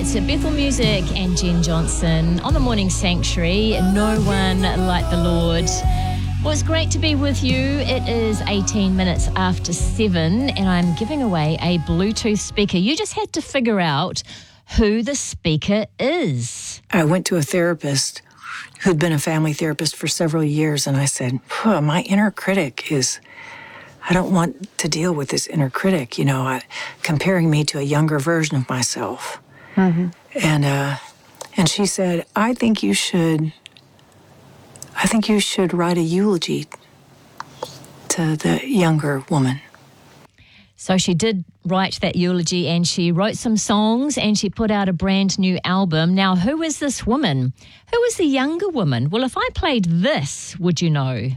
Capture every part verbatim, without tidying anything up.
right, so Bethel Music and Jen Johnson on the Morning Sanctuary. No one like the Lord. Well, it's great to be with you. It is eighteen minutes after seven, and I'm giving away a Bluetooth speaker. You just had to figure out who the speaker is. I went to a therapist who'd been a family therapist for several years, and I said, my inner critic is, I don't want to deal with this inner critic, you know, I, comparing me to a younger version of myself. Mm-hmm. And uh, and she said, I think you should, I think you should write a eulogy to the younger woman. So she did write that eulogy, and she wrote some songs, and she put out a brand new album. Now, who is this woman? Who is the younger woman? Well, if I played this, would you know?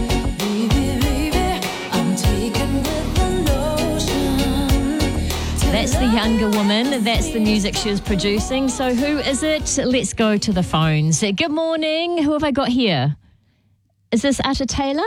That's the younger woman. That's the music she was producing. So who is it? Let's go to the phones. Good morning. Who have I got here? Is this Ata Taylor?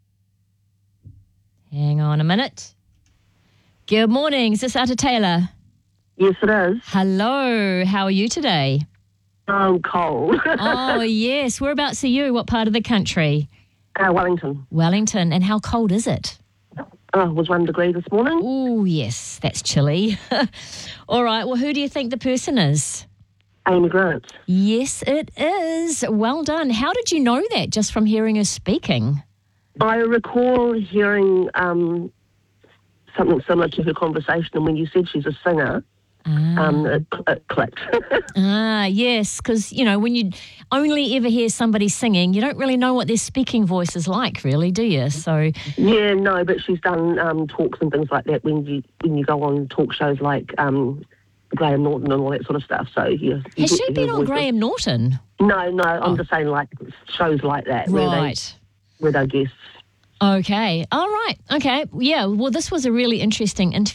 Hang on a minute. Good morning. Is this Ata Taylor? Yes, it is. Hello. How are you today? I'm cold. Oh, yes. Whereabouts are you? What part of the country? Uh, Wellington. Wellington. And how cold is it? Oh, it was one degree this morning. Oh, yes. That's chilly. All right. Well, who do you think the person is? Amy Grant. Yes, it is. Well done. How did you know that just from hearing her speaking? I recall hearing um, something similar to her conversation, and when you said she's a singer, Ah. um, it, it clicked. Ah, yes, because, you know, when you only ever hear somebody singing, you don't really know what their speaking voice is like, really, do you? So Yeah, no, but she's done um, talks and things like that when you when you go on talk shows like um, Graham Norton and all that sort of stuff. So yeah, has she been on Graham Norton? No, no, I'm Oh. just saying like shows like that where Right. they where they guests. Okay. All right. Okay. Yeah. Well, this was a really interesting interview.